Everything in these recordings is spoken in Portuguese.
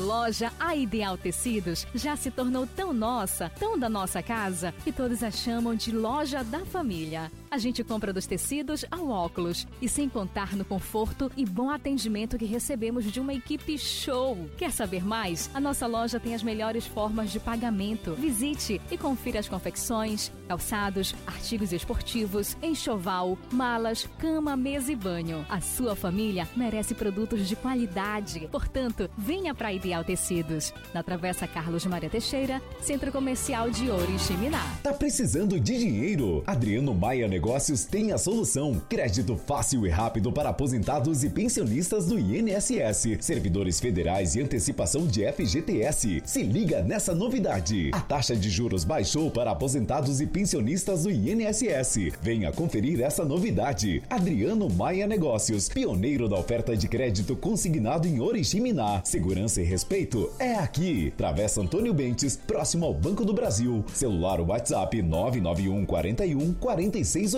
loja A Ideal Tecidos já se tornou tão nossa, tão da nossa casa, que todos a chamam de loja da família. A gente compra dos tecidos ao óculos e sem contar no conforto e bom atendimento que recebemos de uma equipe show. Quer saber mais? A nossa loja tem as melhores formas de pagamento. Visite e confira as confecções, calçados, artigos esportivos, enxoval, malas, cama, mesa e banho. A sua família merece produtos de qualidade. Portanto, venha para Ideal Tecidos, na Travessa Carlos Maria Teixeira, Centro Comercial de Oriximiná. Tá precisando de dinheiro? Adriano Maia Negócios tem a solução. Crédito fácil e rápido para aposentados e pensionistas do INSS, servidores federais e antecipação de FGTS. Se liga nessa novidade. A taxa de juros baixou para aposentados e pensionistas do INSS. Venha conferir essa novidade. Adriano Maia Negócios, pioneiro da oferta de crédito consignado em Oriximiná. Segurança e respeito é aqui. Travessa Antônio Bentes, próximo ao Banco do Brasil. Celular WhatsApp 991 41 4680.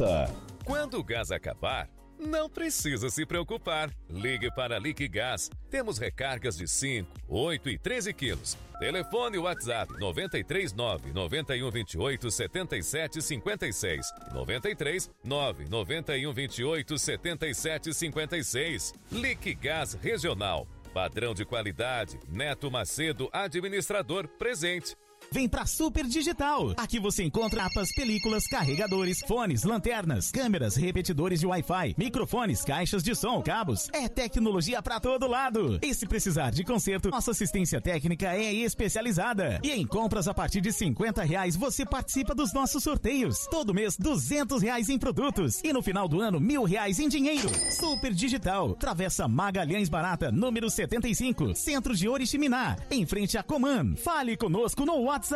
Quando o gás acabar, não precisa se preocupar. Ligue para a Liquigás. Temos recargas de 5, 8 e 13 quilos. Telefone WhatsApp 939 91 28 77 56. 93 991 28 77 56. Liquigás Regional. Padrão de qualidade. Neto Macedo, administrador, presente. Vem pra Super Digital. Aqui você encontra mapas, películas, carregadores, fones, lanternas, câmeras, repetidores de Wi-Fi, microfones, caixas de som, cabos. É tecnologia pra todo lado. E se precisar de conserto, nossa assistência técnica é especializada. E em compras a partir de R$50 você participa dos nossos sorteios. Todo mês R$200 em produtos. E no final do ano R$1.000 em dinheiro. Super Digital. Travessa Magalhães Barata, número 75, Centro de Oriximiná, em frente a Coman. Fale conosco no WhatsApp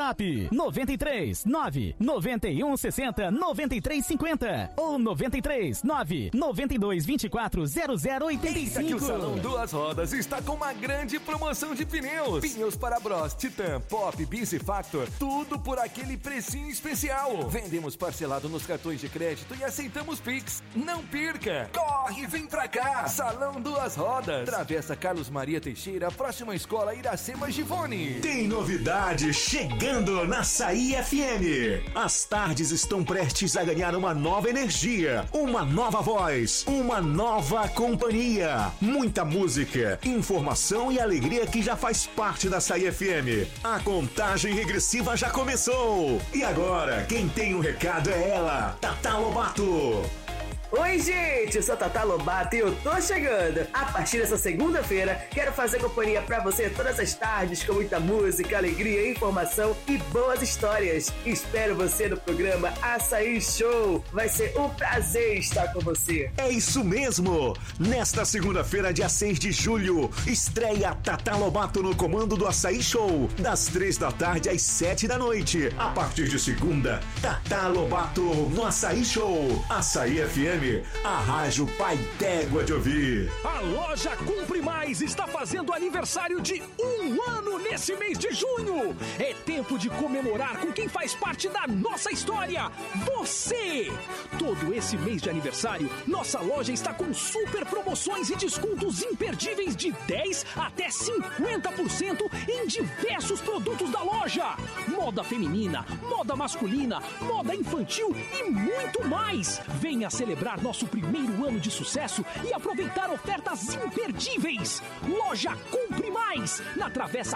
93 9 91 60 93 50 ou 93 9 92 24 0085. Eita que o Salão Duas Rodas está com uma grande promoção de pneus. Pneus para Bros, Titan, Pop, Bis e Factor, tudo por aquele precinho especial. Vendemos parcelado nos cartões de crédito e aceitamos Pix. Não perca! Corre, vem pra cá! Salão Duas Rodas, Travessa Carlos Maria Teixeira, próxima escola Iracema Givone. Tem novidade chegando na Açaí FM. As tardes estão prestes a ganhar uma nova energia, uma nova voz, uma nova companhia. Muita música, informação e alegria que já faz parte da Açaí FM. A contagem regressiva já começou. E agora, quem tem um recado é ela, Tatá Lobato. Oi, gente, eu sou Tatá Lobato e eu tô chegando. A partir dessa segunda-feira, quero fazer companhia pra você todas as tardes com muita música, alegria, informação e boas histórias. Espero você no programa Açaí Show. Vai ser um prazer estar com você. É isso mesmo. Nesta segunda-feira, dia 6 de julho, estreia Tatá Lobato no comando do Açaí Show, das 3 da tarde às 7 da noite. A partir de segunda, Tatá Lobato no Açaí Show. Açaí FM, a rádio pai d'égua de ouvir. A loja Compre Mais está fazendo aniversário de 1 ano nesse mês de junho. É tempo de comemorar com quem faz parte da nossa história, você! Todo esse mês de aniversário, nossa loja está com super promoções e descontos imperdíveis de 10 até 50% em diversos produtos da loja. Moda feminina, moda masculina, moda infantil e muito mais. Venha celebrar nosso primeiro ano de sucesso e aproveitar ofertas imperdíveis. Loja Compre Mais, na Travessa